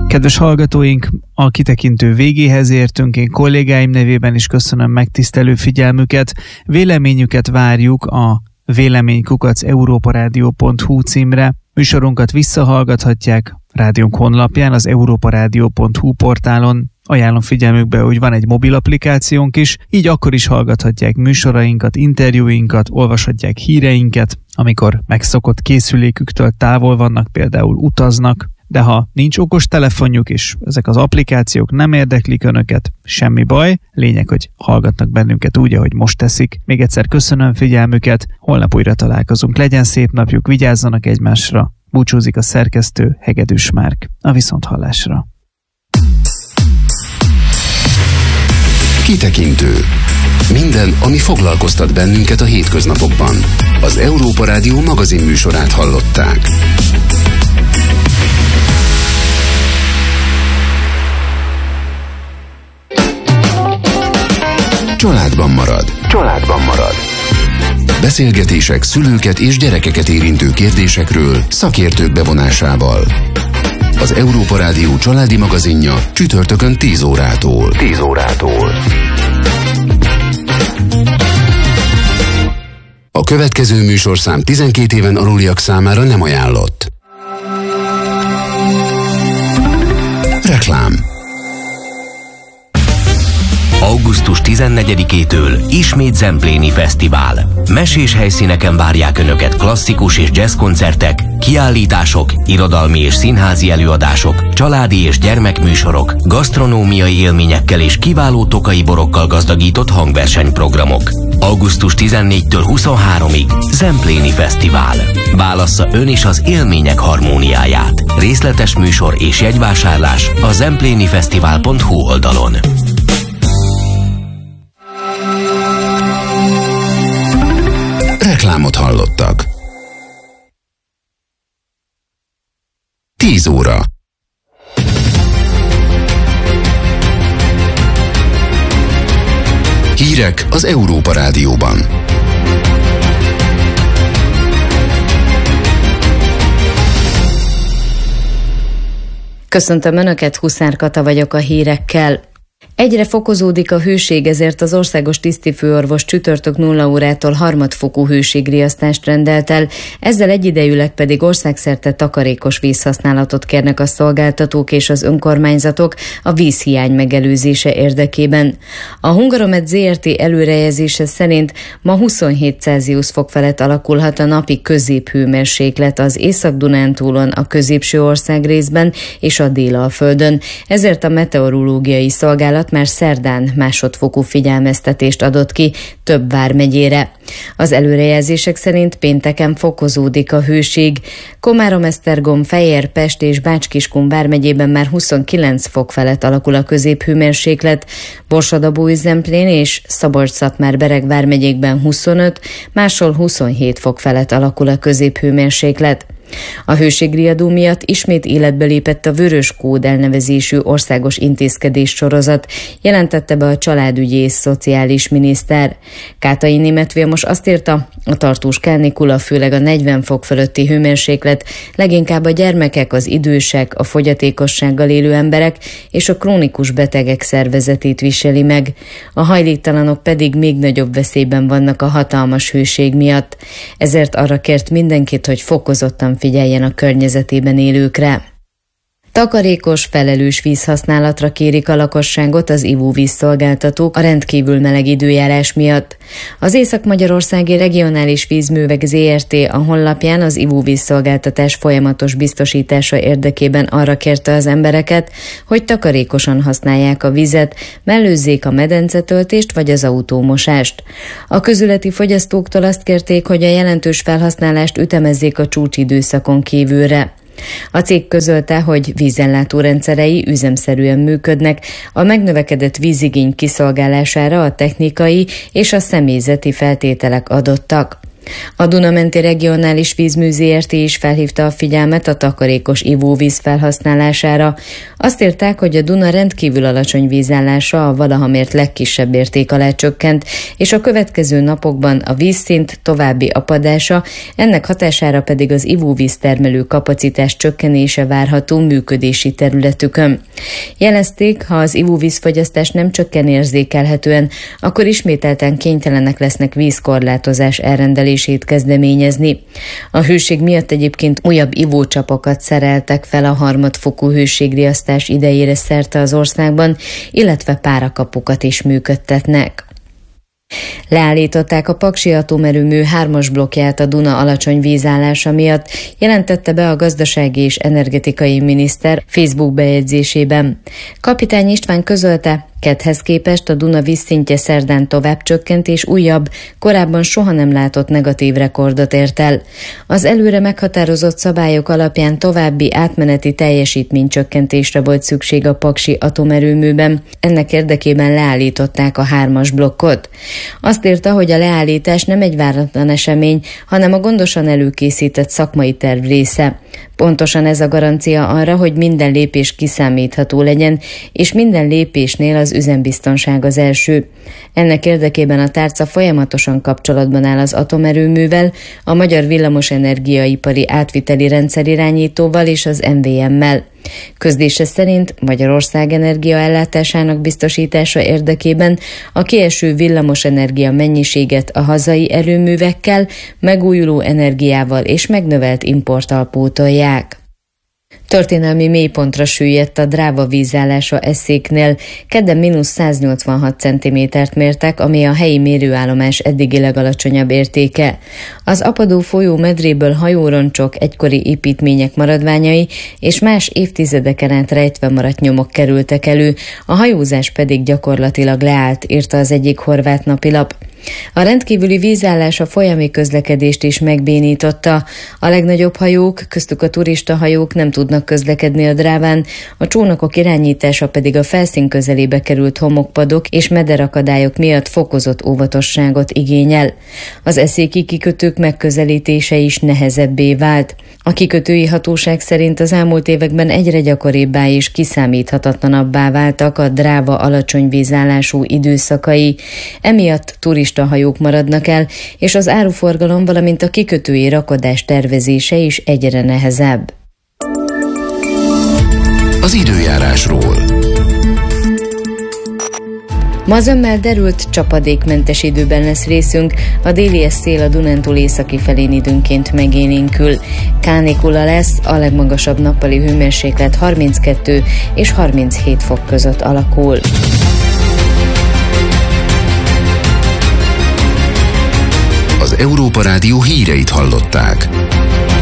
Kedves hallgatóink, a kitekintő végéhez értünk, én kollégáim nevében is köszönöm megtisztelő figyelmüket. Véleményüket várjuk a véleménykukac.europaradio.hu címre. Műsorunkat visszahallgathatják rádiónk honlapján, az europaradio.hu portálon. Ajánlom figyelmükbe, hogy van egy mobil applikációnk is, így akkor is hallgathatják műsorainkat, interjúinkat, olvashatják híreinket, amikor megszokott készüléküktől távol vannak, például utaznak. De ha nincs okos telefonjuk és ezek az applikációk nem érdeklik önöket, semmi baj, lényeg, hogy hallgatnak bennünket úgy, ahogy most teszik. Még egyszer köszönöm figyelmüket, holnap újra találkozunk. Legyen szép napjuk, vigyázzanak egymásra. Búcsúzik a szerkesztő, Hegedűs Márk. A viszonthallásra. Kitekintő. Minden, ami foglalkoztat bennünket a hétköznapokban. Az Európa Rádió magazin műsorát hallották. Családban marad. Beszélgetések szülőket és gyerekeket érintő kérdésekről szakértők bevonásával. Az Európa Rádió családi magazinja csütörtökön 10 órától. A következő műsorszám 12 éven aluliak számára nem ajánlott. Reklám. Augusztus 14-től ismét Zempléni Fesztivál. Mesés helyszíneken várják Önöket klasszikus és jazz koncertek, kiállítások, irodalmi és színházi előadások, családi és gyermekműsorok, gasztronómiai élményekkel és kiváló tokai borokkal gazdagított hangversenyprogramok. Augusztus 14-től 23-ig Zempléni Fesztivál. Válassza ön is az élmények harmóniáját. Részletes műsor és jegyvásárlás a zemplénifesztivál.hu oldalon. Reklámot hallottak. 10 óra. Hírek az Európa Rádióban. Köszöntöm Önöket, Huszár Kata vagyok a hírekkel. Egyre fokozódik a hőség, ezért az országos tisztifőorvos csütörtök 0 órától harmadfokú hőségriasztást rendelt el, ezzel egyidejűleg pedig országszerte takarékos vízhasználatot kérnek a szolgáltatók és az önkormányzatok a vízhiány megelőzése érdekében. A Hungaromet Zrt. Előrejelzése szerint ma 27 Celsius fok felett alakulhat a napi középhőmérséklet az Észak-Dunántúlon, a középső országrészben és a Délalföldön. Ezért a meteorológiai szolgálat már szerdán másodfokú figyelmeztetést adott ki több vármegyére. Az előrejelzések szerint pénteken fokozódik a hőség. Komárom-Esztergom, Fejér, Pest és Bács-Kiskun vármegyében már 29 fok felett alakul a középhőmérséklet, Borsod-Abaúj-Zemplén és Szabolcs-Szatmár-Bereg vármegyékben 25, máshol 27 fok felett alakul a középhőmérséklet. A hőségriadó miatt ismét életbe lépett a Vörös Kód elnevezésű országos intézkedés sorozat, jelentette be a családügyi és szociális miniszter. Kátai Németh Vilmos azt írta, a tartós kánikula, főleg a 40 fok fölötti hőmérséklet leginkább a gyermekek, az idősek, a fogyatékossággal élő emberek és a krónikus betegek szervezetét viseli meg. A hajléktalanok pedig még nagyobb veszélyben vannak a hatalmas hőség miatt. Ezért arra kért mindenkit, hogy fokozottan figyeljen a környezetében élőkre. Takarékos, felelős vízhasználatra kérik a lakosságot az ivóvízszolgáltatók a rendkívül meleg időjárás miatt. Az Észak-Magyarországi Regionális Vízművek Zrt. A honlapján az ivóvízszolgáltatás folyamatos biztosítása érdekében arra kérte az embereket, hogy takarékosan használják a vizet, mellőzzék a medencetöltést vagy az autómosást. A közületi fogyasztóktól azt kérték, hogy a jelentős felhasználást ütemezzék a csúcsidőszakon kívülre. A cég közölte, hogy vízellátó rendszerei üzemszerűen működnek, a megnövekedett vízigény kiszolgálására a technikai és a személyzeti feltételek adottak. A Duna-menti Regionális Vízmű Zrt. Is felhívta a figyelmet a takarékos ivóvíz felhasználására. Azt írták, hogy a Duna rendkívül alacsony vízállása a valaha mért legkisebb érték alá csökkent, és a következő napokban a vízszint további apadása, ennek hatására pedig az ivóvíz termelő kapacitás csökkenése várható működési területükön. Jelezték, ha az ivóvízfogyasztás nem csökken érzékelhetően, akkor ismételten kénytelenek lesznek vízkorlátozás elrendelését kezdeményezni. A hőség miatt egyébként újabb ivócsapokat szereltek fel a harmadfokú hőségriasztás idejére szerte az országban, illetve párakapukat is működtetnek. Leállították a Paksi atomerőmű 3-as blokkját a Duna alacsony vízállása miatt, jelentette be a gazdasági és energetikai miniszter Facebook bejegyzésében. Kapitány István közölte, ketthez képest a Duna vízszintje szerdán tovább csökkent és újabb, korábban soha nem látott negatív rekordot ért el. Az előre meghatározott szabályok alapján további átmeneti teljesítménycsökkentésre volt szükség a Paksi atomerőműben. Ennek érdekében leállították a 3-as blokkot. Azt írta, hogy a leállítás nem egy váratlan esemény, hanem a gondosan előkészített szakmai terv része. Pontosan ez a garancia arra, hogy minden lépés kiszámítható legyen, és minden lépésnél az üzembiztonság az első. Ennek érdekében a tárca folyamatosan kapcsolatban áll az atomerőművel, a Magyar Villamosenergiaipari Átviteli Rendszerirányítóval és az MVM-mel. Közlése szerint Magyarország energiaellátásának biztosítása érdekében a kieső villamosenergia mennyiséget a hazai erőművekkel, megújuló energiával és megnövelt importtal pótolják. Történelmi mélypontra süllyedt a Dráva vízállása Eszéknél. Kedden -186 cm-t mértek, ami a helyi mérőállomás eddigi legalacsonyabb értéke. Az apadó folyó medréből hajóroncsok, egykori építmények maradványai és más évtizedeken át rejtve maradt nyomok kerültek elő, a hajózás pedig gyakorlatilag leállt, írta az egyik horvát napilap. A rendkívüli vízállás a folyami közlekedést is megbénította. A legnagyobb hajók, köztük a turistahajók nem tudnak közlekedni a Dráván, a csónakok irányítása pedig a felszín közelébe került homokpadok és mederakadályok miatt fokozott óvatosságot igényel. Az eszéki kikötők megközelítése is nehezebbé vált. A kikötői hatóság szerint az elmúlt években egyre gyakoribbá és kiszámíthatatlanabbá váltak a Dráva alacsony vízállású időszakai. Emiatt turistahajók maradnak el, és az áruforgalom, valamint a kikötői rakodás tervezése is egyre nehezebb. Az időjárásról. Ma zömmel derült, csapadékmentes időben lesz részünk, a délies szél a Dunántúl északi felén időnként megélénkül. Kánikula lesz, a legmagasabb nappali hőmérséklet 32 és 37 fok között alakul. Az Európa Rádió híreit hallották.